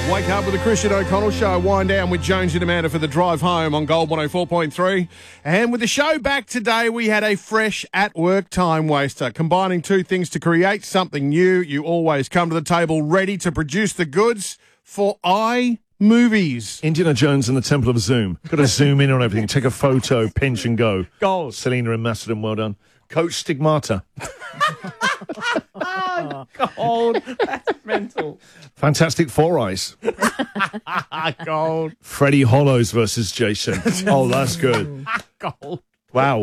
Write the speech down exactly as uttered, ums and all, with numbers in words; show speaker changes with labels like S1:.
S1: Wake up with the Christian O'Connell Show. Wind down with Jones and Amanda for the drive home on Gold one oh four point three. And with the show back today, we had a fresh at-work time waster. Combining two things to create something new, you always come to the table ready to produce the goods for iMovies.
S2: Indiana Jones and the Temple of Zoom. Got to zoom in on everything. Take a photo, pinch and go.
S3: Gold.
S2: Selena and Macedon, well done. Coach Stigmata.
S3: Oh, gold. That's mental.
S2: Fantastic Four Eyes.
S3: Gold.
S2: Freddie Hollows versus Jason. Oh, that's good.
S3: Gold.
S2: Wow.